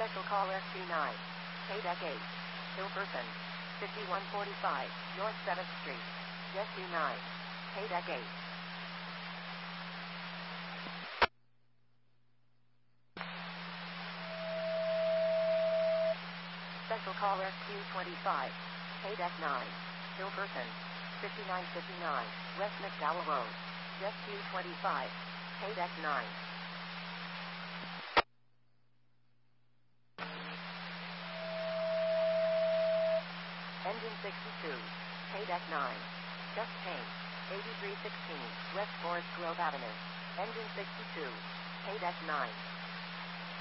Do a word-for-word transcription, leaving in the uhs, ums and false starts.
Special call S C nine. K-Deck eight. Hilperson. fifty-one forty-five, North seventh Street. S C nine. K-Deck eight. Special call S Q twenty-five. K-Deck nine. Hilperson. fifty-nine fifty-nine, West McDowell Road. S Q twenty-five. K-Deck nine. Engine sixty-two. K-Deck nine. Just changed. eighty-three sixteen, West Forest Grove Avenue. Engine sixty-two. K-Deck nine.